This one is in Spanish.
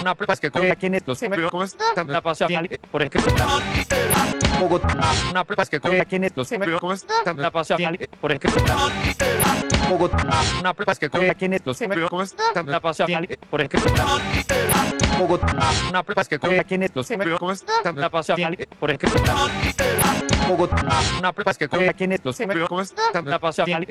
Una prueba que con aquí en estos ¿cómo está? La pasión por ejemplo. Bogotá. Una prueba que con aquí en estos ¿cómo está? La pasión por ejemplo. Bogotá. Una prueba que con aquí en estos ¿cómo está? La pasión por ejemplo. Bogotá. Una prueba que con aquí en estos ¿cómo está? La pasión por ejemplo. Bogotá. Una prueba que con aquí en estos ¿cómo está? La pasión